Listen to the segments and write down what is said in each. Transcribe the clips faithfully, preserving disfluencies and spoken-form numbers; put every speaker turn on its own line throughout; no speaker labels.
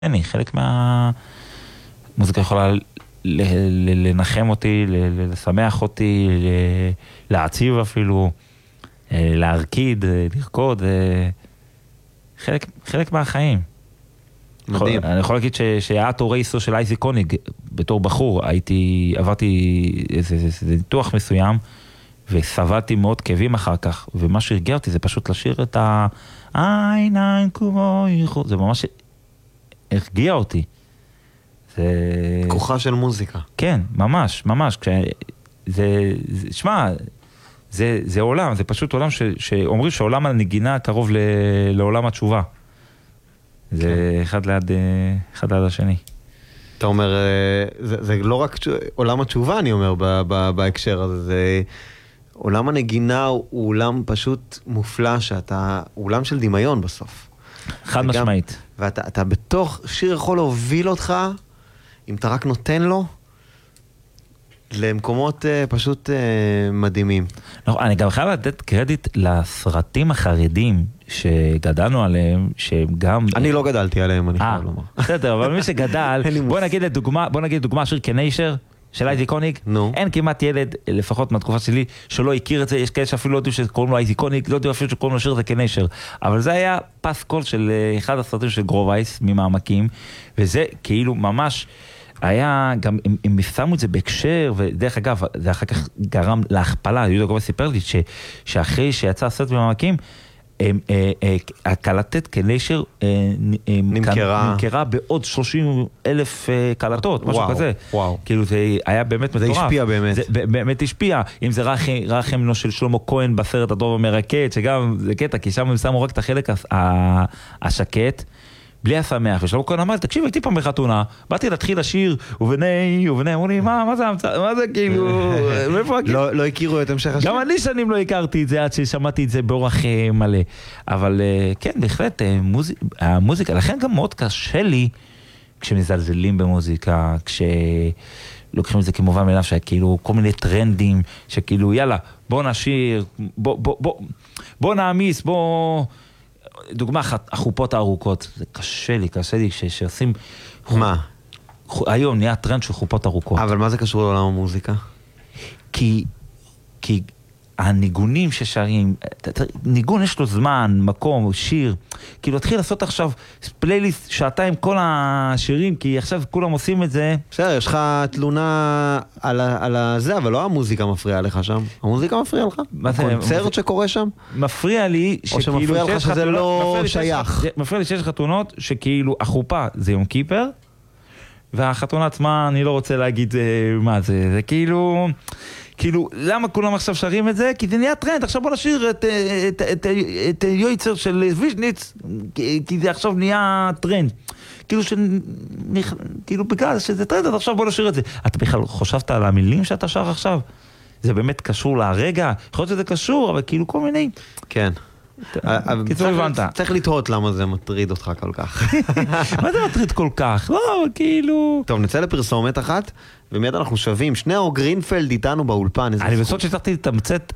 אני, חלק מהמוזיקה יכולה לנחם אותי, לשמח אותי, להעציב אפילו, להרקיד, לרקוד, חלק, חלק מהחיים.
מדהים.
אני יכול להגיד שהיה תורי איסו של אייזי קוניג, בתור בחור, הייתי, עברתי איזה, איזה ניתוח מסוים, וסבלתי מאוד כאבים אחר כך, ומה שהרגיע אותי זה פשוט לשיר את ה... עין עין כמו ייחוד, זה ממש הרגיע אותי. זה...
כוחה של מוזיקה.
כן, ממש, ממש. כש... זה, זה, שמה, זה, זה עולם, זה פשוט עולם ש... שאומרים שעולם הנגינה קרוב ל... לעולם התשובה. זה כן. אחד ליד, אחד ליד השני.
אתה אומר, זה, זה לא רק עולם התשובה, אני אומר, ב, ב, בהקשר הזה, זה... עולם הנגינה הוא עולם פשוט מופלא, שאתה, הוא עולם של דמיון בסוף.
חד משמעית.
ואתה אתה בתוך שיר יכול להוביל אותך, אם אתה רק נותן לו, למקומות uh, פשוט uh, מדהימים.
נכון, אני גם חייב לתת קרדיט לסרטים החרדים שגדלנו עליהם, שהם גם...
אני לא גדלתי עליהם, אני חייב לומר.
בסדר, אבל מי שגדל, בוא נגיד לדוגמה, בוא נגיד דוגמה שיר כניישר, של אייזי קוניג, אין כמעט ילד, לפחות מהתקופה שלי, שלא הכיר את זה, יש כאלה שאפילו לא יודעים שקוראים לו אייזי קוניג, לא יודעים אפילו שקוראים לו שיר זה כניישר, אבל זה היה פסקול של אחד הסרטים של גרובייס, ממעמקים, וזה כאילו ממש היה, גם הם, הם שמו את זה בהקשר, ודרך אגב, זה אחר כך גרם להכפלה, יהודה גרובייס סיפר לי, ש, שאחרי שיצא הסרט ממעמקים, הקלטת כניישר נמכרה בעוד שלושים אלף קלטות, משהו כזה. כאילו זה היה באמת מטורף.
זה השפיע באמת.
זה באמת השפיע. אם זה רחם של שלמה כהן בסרט הטוב המרקד, שגם זה קטע, כי שם הם שמו רק את החלק השקט, בלי השמח. ושלמה כהן אמר, תקשיב, הייתי פעם בחתונה, באתי להתחיל לשיר, ובני, ובני, אמרו לי, מה, מה זה, מה זה כאילו, מאיפה הכי?
לא הכירו את המשך השיר?
גם אני שנים לא הכרתי את זה, עד ששמעתי את זה באורח מלא. אבל כן, בהחלט, המוזיקה, לכן גם מאוד קשה לי, כשמזלזלים במוזיקה, כשלוקחים את זה כמובן מאליו, שכאילו כל מיני טרנדים, שכאילו, יאללה, בוא נשיר, בוא, בוא, בוא, בוא נעמיס, בוא... דוגמה אחת, החופות הארוכות, זה קשה לי, קשה לי שעושים...
מה?
היום נהיה טרנד של חופות ארוכות.
אבל מה זה קשור לעולם המוזיקה?
כי, כי הניגונים ששרים, ניגון יש לו זמן, מקום, שיר, כאילו התחיל לעשות עכשיו פלייליסט שעתיים כל השירים, כי עכשיו כולם עושים את זה.
בסדר, יש לך תלונה על, על זה, אבל לא המוזיקה מפריעה לך שם. המוזיקה מפריעה לך? הקונצרט שקורה שם?
מפריע לי
או שמפריע לך שזה לא שייך.
מפריע לי שיש חתונות שכאילו החופה זה יום כיפר, והחתונה עצמה אני לא רוצה להגיד מה זה, זה כאילו... כאילו, למה כולם עכשיו שרים את זה? כי זה נהיה טרנד, עכשיו בוא נשאיר את, את, את, את יויצר של ויז'ניץ, כי זה עכשיו נהיה טרנד. כאילו, ש... כאילו בגלל שזה טרנד, אז עכשיו בוא נשאיר את זה. אתה בכלל חושבת על המילים שאתה שר עכשיו? זה באמת קשור להרגע? יכול להיות שזה קשור, אבל כאילו כל מיני...
כן.
קיצור הבנת.
צריך לתהות למה זה מטריד אותך כל כך.
מה זה מטריד כל כך? לא, כאילו...
טוב, נצא לפרסומת אחת, ומיד אנחנו שווים. שניאור גרינפלד איתנו באולפן.
אני בסוד שצריכתי לתמצת...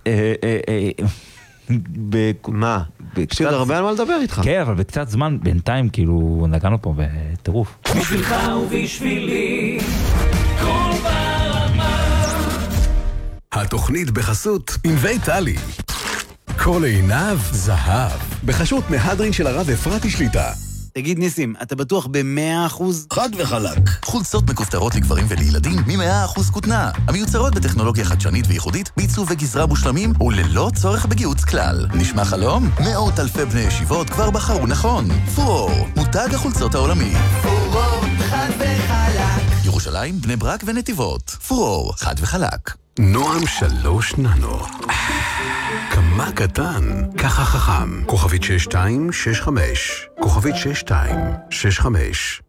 מה? יש לי עוד הרבה על מה לדבר איתך.
כן, אבל בקצת זמן, בינתיים, כאילו, נגענו פה בטירוף.
בשבילך ובשבילי, כל ברמה.
התוכנית בחסות עם ויטלי. כל עיניו זהב. בחשות מהדרין של הרב אפרתי שליטה.
תגיד ניסים, אתה בטוח ב-מאה אחוז?
חד וחלק.
חולצות מכופתרות לגברים ולילדים מ-מאה אחוז כותנה. המיוצרות בטכנולוגיה חדשנית וייחודית, בעיצוב וגזרה מושלמים וללא צורך בגיהוץ כלל. נשמע חלום? מאות אלפי בני ישיבות כבר בחרו נכון. פורור, מותג החולצות העולמי.
פורור, חד וחלק.
ירושלים, בני ברק ונתיבות. פורור, חד וחלק.
נועם שלוש ננו. כמה קטן, ככה חכם. כוכבית שש שתיים שש חמש. כוכבית שש שתיים שש חמש.